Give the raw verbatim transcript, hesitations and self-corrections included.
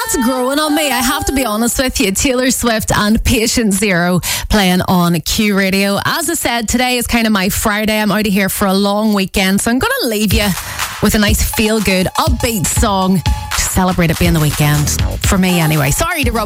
That's growing on me, I have to be honest with you. Taylor Swift and Patient Zero playing on Q Radio. As I said, today is kind of my Friday. I'm out of here for a long weekend, so I'm going to leave you with a nice feel-good, upbeat song to celebrate it being the weekend. For me anyway. Sorry to rub